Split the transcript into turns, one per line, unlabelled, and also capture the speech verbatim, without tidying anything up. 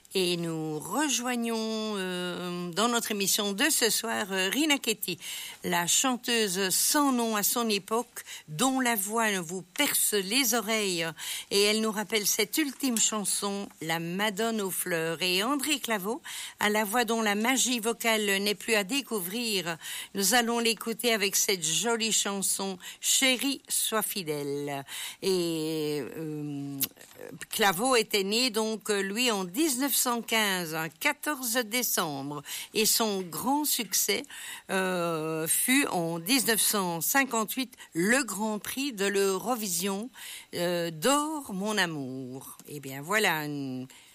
Et nous rejoignons euh, dans notre émission de ce soir euh, Rina Ketty, la chanteuse sans nom à son époque, dont la voix vous perce les oreilles. Et elle nous rappelle cette ultime chanson, La Madone aux fleurs. Et André Claveau, à la voix dont la magie vocale n'est plus à découvrir, nous allons l'écouter avec cette jolie chanson, Chérie, sois fidèle. Et euh, Claveau était né donc lui en dix-neuf cent quinze, un quatorze décembre, et son grand succès euh, fut en dix-neuf cent cinquante-huit le Grand Prix de l'Eurovision euh, d'Or mon amour. Et bien voilà une